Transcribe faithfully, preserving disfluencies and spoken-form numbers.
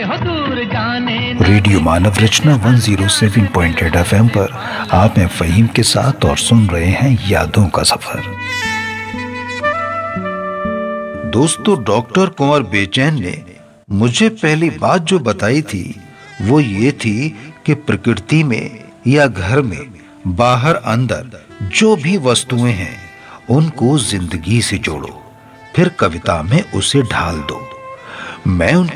हो दूर जाने रेडियो मानव रचना एक सौ सात पॉइंट आठ एफएम पर आप हैं फहीम के साथ और सुन रहे हैं यादों का सफर। दोस्तों, डॉक्टर कुंवर बेचैन ने मुझे पहली बात जो बताई थी वो ये थी कि प्रकृति में या घर में बाहर अंदर जो भी वस्तुएं हैं उनको जिंदगी से जोड़ो, फिर कविता में उसे ढाल दो। मैं